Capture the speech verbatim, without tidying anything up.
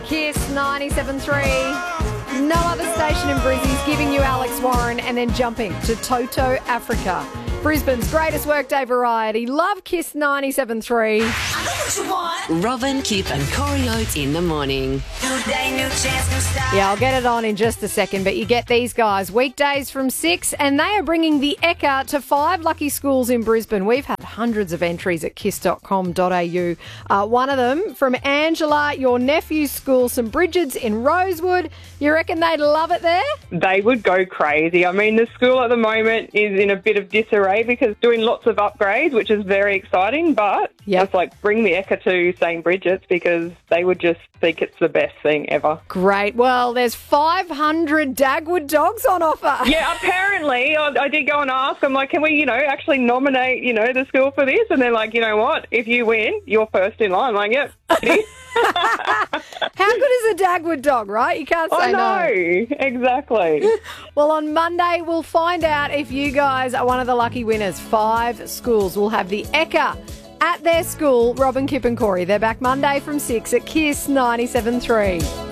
Kiss ninety-seven three. No other station in Brizzy's giving you Alex Warren and then jumping to Toto, Africa. Brisbane's greatest workday variety. Love Kiss ninety-seven three. Robin, Kip and Corey Oates in the morning. Yeah, I'll get it on in just a second, but you get these guys weekdays from six, and they are bringing the Ekka to five lucky schools in Brisbane. We've had hundreds of entries at kiss dot com dot a u. Uh, one of them from Angela, your nephew's school, St Bridget's in Rosewood. You reckon they'd love it there? They would go crazy. I mean, the school at the moment is in a bit of disarray because doing lots of upgrades, which is very exciting, but Yep. it's like bring the Ekka to St Bridget's because they would just think it's the best thing ever. Great. Well, there's five hundred Dagwood dogs on offer. Yeah, apparently, I, I did go and ask. I'm like, can we, you know, actually nominate, you know, the school for this? And they're like, you know what? If you win, you're first in line. I'm like, yep. How good is a Dagwood dog, right? You can't say I know, no. exactly. Well, on Monday, we'll find out if you guys are one of the lucky winners. Five schools will have the Ekka at their school. Robin, Kip and Corey. They're back Monday from six at Kiss ninety-seven three.